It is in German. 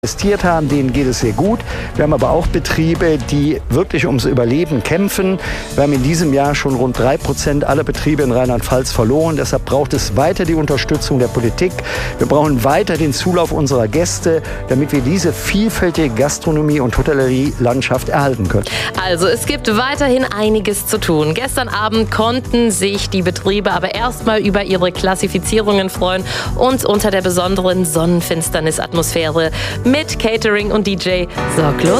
investiert haben, denen geht es sehr gut. Wir haben aber auch Betriebe, die wirklich ums Überleben kämpfen. Wir haben in diesem Jahr schon rund 3% aller Betriebe in Rheinland-Pfalz verloren. Deshalb braucht es weiter die Unterstützung der Politik. Wir brauchen weiter den Zulauf unserer Gäste, damit wir diese vielfältige Gastronomie- und Hotellerielandschaft erhalten können. Also es gibt weiterhin einiges zu tun. Gestern Abend konnten sich die Betriebe aber erstmal über ihre Klassifizierungen freuen und unter der besonderen Sonnenfinsternisatmosphäre mit Catering und DJ sorglos